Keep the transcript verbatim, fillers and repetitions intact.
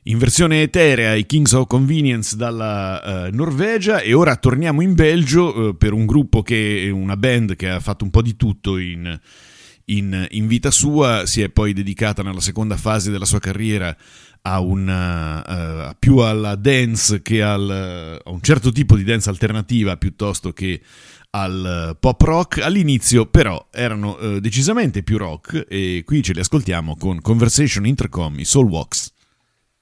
in versione eterea i Kings of Convenience dalla uh, Norvegia, e ora torniamo in Belgio uh, per un gruppo che è una band che ha fatto un po' di tutto in, in, in vita sua. Si è poi dedicata nella seconda fase della sua carriera a una, uh, più alla dance che al, a un certo tipo di dance alternativa piuttosto che al pop rock. All'inizio però erano uh, decisamente più rock, e qui ce li ascoltiamo con Conversation Intercom, i Soul Walks.